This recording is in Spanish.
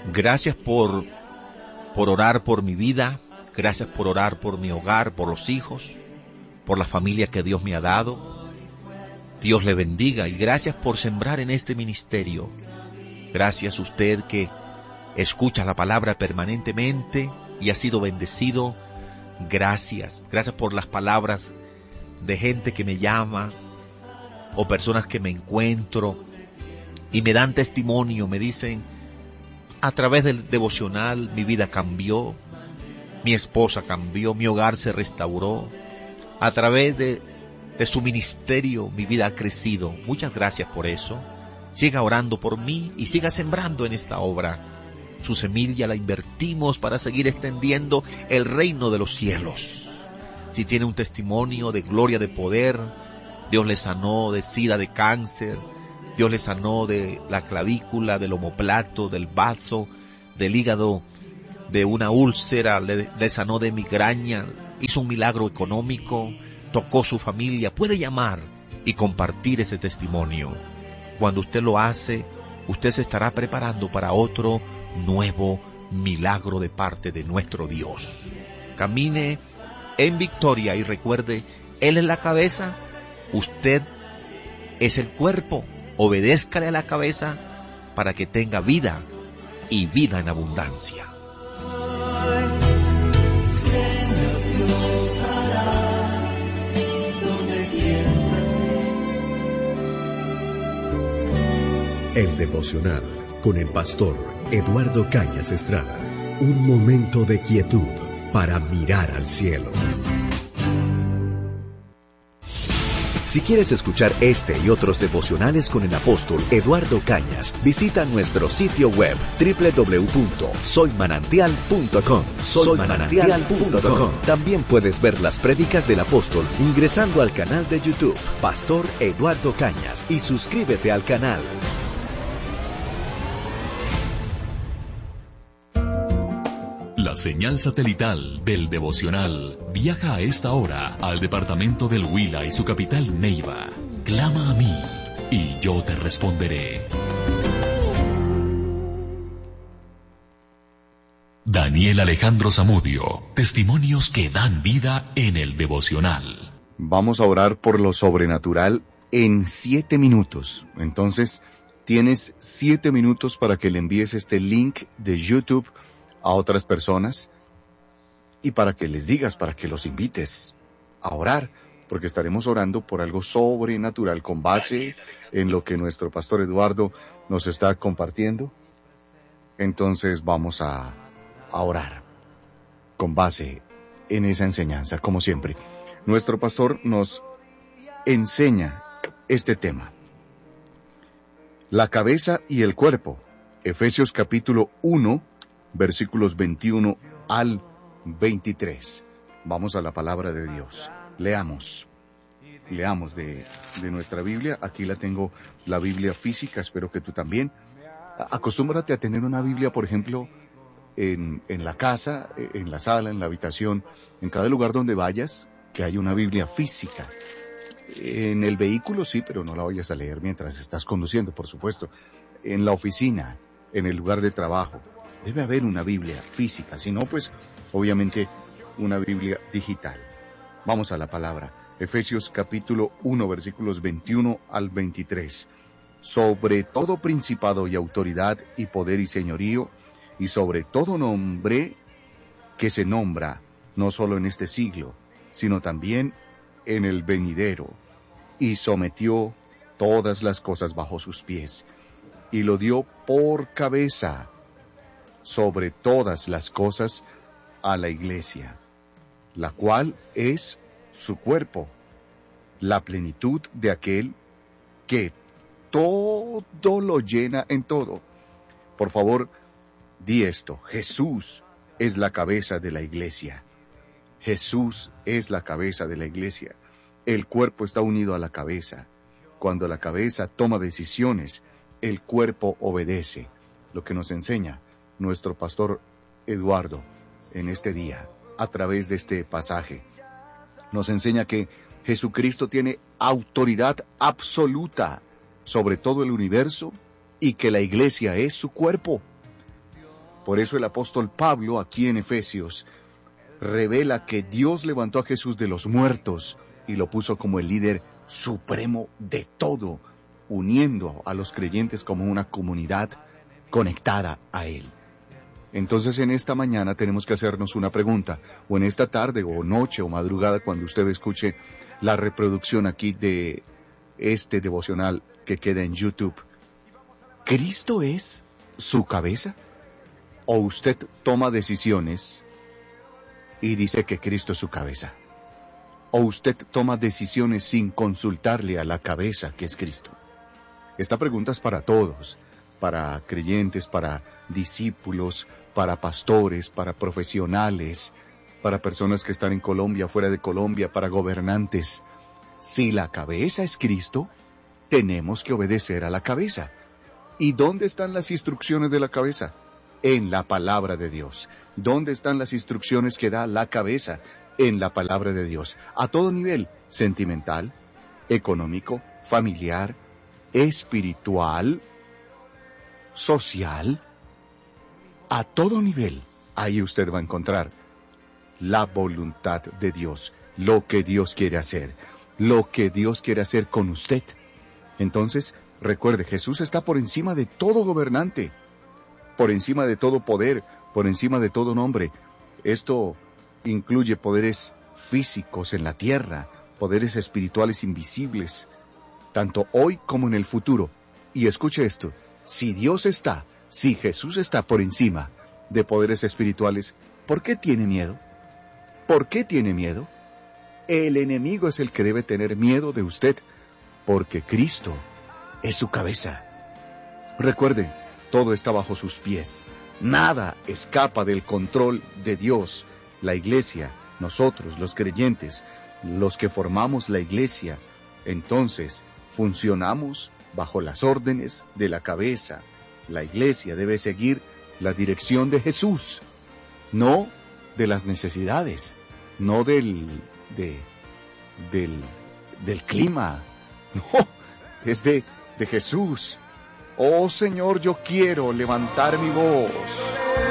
Gracias por orar por mi vida, gracias por orar por mi hogar, por los hijos, por la familia que Dios me ha dado. Dios le bendiga y gracias por sembrar en este ministerio. Gracias a usted que escucha la palabra permanentemente y ha sido bendecido. Gracias por las palabras de gente que me llama o personas que me encuentro y me dan testimonio, me dicen: a través del devocional mi vida cambió, mi esposa cambió, mi hogar se restauró. A través de su ministerio mi vida ha crecido. Muchas gracias por eso. Siga orando por mí y siga sembrando en esta obra. Su semilla la invertimos para seguir extendiendo el reino de los cielos. Si tiene un testimonio de gloria, de poder, Dios le sanó de sida, de cáncer, Dios le sanó de la clavícula, del omoplato, del bazo, del hígado, de una úlcera, le sanó de migraña, hizo un milagro económico, tocó su familia. Puede llamar y compartir ese testimonio. Cuando usted lo hace, usted se estará preparando para otro nuevo milagro de parte de nuestro Dios. Camine en victoria y recuerde, Él es la cabeza, usted es el cuerpo. Obedézcale a la cabeza para que tenga vida y vida en abundancia. El devocional con el pastor Eduardo Cañas Estrada. Un momento de quietud para mirar al cielo. Si quieres escuchar este y otros devocionales con el apóstol Eduardo Cañas, visita nuestro sitio web www.soymanantial.com. Soymanantial.com. También puedes ver las prédicas del apóstol ingresando al canal de YouTube Pastor Eduardo Cañas y suscríbete al canal. La señal satelital del devocional viaja a esta hora al departamento del Huila y su capital Neiva. Clama a mí y yo te responderé. Daniel Alejandro Zamudio, testimonios que dan vida en el devocional. Vamos a orar por lo sobrenatural en 7 minutos. Entonces, tienes 7 minutos para que le envíes este link de YouTube a otras personas y para que les digas, para que los invites a orar, porque estaremos orando por algo sobrenatural con base en lo que nuestro pastor Eduardo nos está compartiendo. Entonces vamos a orar con base en esa enseñanza, como siempre. Nuestro pastor nos enseña este tema: la cabeza y el cuerpo. Efesios capítulo 1, versículos 21 al 23. Vamos a la palabra de Dios. Leamos de nuestra Biblia. Aquí la tengo, la Biblia física, espero que tú también. Acostúmbrate a tener una Biblia, por ejemplo, en la casa, en la sala, en la habitación, en cada lugar donde vayas, que haya una Biblia física. En el vehículo sí, pero no la vayas a leer mientras estás conduciendo, por supuesto. En la oficina, en el lugar de trabajo, debe haber una Biblia física, si no, pues, obviamente, una Biblia digital. Vamos a la palabra. Efesios capítulo 1, versículos 21 al 23. Sobre todo principado y autoridad y poder y señorío, y sobre todo nombre que se nombra, no solo en este siglo, sino también en el venidero, y sometió todas las cosas bajo sus pies, y lo dio por cabeza sobre todas las cosas a la iglesia, la cual es su cuerpo, la plenitud de aquel que todo lo llena en todo. Por favor, di esto: Jesús es la cabeza de la iglesia. Jesús es la cabeza de la iglesia. El cuerpo está unido a la cabeza. Cuando la cabeza toma decisiones, el cuerpo obedece. Lo que nos enseña nuestro pastor Eduardo en este día, a través de este pasaje, nos enseña que Jesucristo tiene autoridad absoluta sobre todo el universo y que la iglesia es su cuerpo. Por eso el apóstol Pablo, aquí en Efesios, revela que Dios levantó a Jesús de los muertos y lo puso como el líder supremo de todo, uniendo a los creyentes como una comunidad conectada a Él. Entonces en esta mañana tenemos que hacernos una pregunta, o en esta tarde, o noche, o madrugada, cuando usted escuche la reproducción aquí de este devocional que queda en YouTube. ¿Cristo es su cabeza? ¿O usted toma decisiones y dice que Cristo es su cabeza? ¿O usted toma decisiones sin consultarle a la cabeza que es Cristo? Esta pregunta es para todos, para creyentes, para discípulos, para pastores, para profesionales, para personas que están en Colombia, fuera de Colombia, para gobernantes. Si la cabeza es Cristo, tenemos que obedecer a la cabeza. ¿Y dónde están las instrucciones de la cabeza? En la palabra de Dios. ¿Dónde están las instrucciones que da la cabeza? En la palabra de Dios. A todo nivel, sentimental, económico, familiar, espiritual, social, a todo nivel. Ahí usted va a encontrar la voluntad de Dios, lo que Dios quiere hacer, lo que Dios quiere hacer con usted. Entonces, recuerde, Jesús está por encima de todo gobernante, por encima de todo poder, por encima de todo nombre. Esto incluye poderes físicos en la tierra, poderes espirituales invisibles, tanto hoy como en el futuro. Y escuche esto, si Dios está, si Jesús está por encima de poderes espirituales, ¿por qué tiene miedo? ¿Por qué tiene miedo? El enemigo es el que debe tener miedo de usted, porque Cristo es su cabeza. Recuerden, todo está bajo sus pies. Nada escapa del control de Dios. La iglesia, nosotros, los creyentes, los que formamos la iglesia, entonces funcionamos bajo las órdenes de la cabeza. La iglesia debe seguir la dirección de Jesús, no de las necesidades, no del clima, no, es de Jesús. Oh Señor, yo quiero levantar mi voz.